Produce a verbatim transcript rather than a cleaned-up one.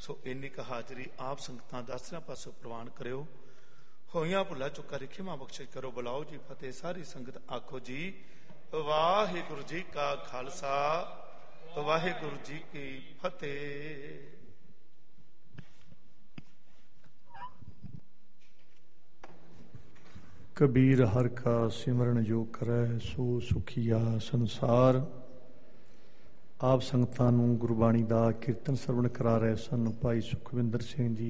ਸੋ ਇੰਨੀ ਕੁ ਹਾਜ਼ਰੀ ਆਪ ਸੰਗਤਾਂ ਦਸਰਿਆਂ ਪਾਸੋਂ ਪ੍ਰਵਾਨ ਕਰਿਓ। ਹੋਈਆਂ ਭੁੱਲਾਂ ਚੁੱਕਾਂ ਦੀ ਖਿਮਾ ਬਖਸ਼ਿਸ਼ ਕਰੋ। ਬੁਲਾਓ ਜੀ ਫਤਿਹ। ਸਾਰੀ ਸੰਗਤ ਆਖੋ ਜੀ ਵਾਹਿਗੁਰੂ ਜੀ ਕਾ ਖਾਲਸਾ ਵਾਹਿਗੁਰੂ ਜੀ ਕੀ ਫਤਿਹ। ਕਬੀਰ ਹਰਿ ਕਾ ਸਿਮਰਨ ਜੋ ਕਰੈ ਸੋ ਸੁਖੀਆ ਸੰਸਾਰ। ਆਪ ਸੰਗਤਾਂ ਨੂੰ ਗੁਰਬਾਣੀ ਦਾ ਕੀਰਤਨ ਸਰਵਣ ਕਰਾ ਰਹੇ ਸਨ ਭਾਈ ਸੁਖਵਿੰਦਰ ਸਿੰਘ ਜੀ।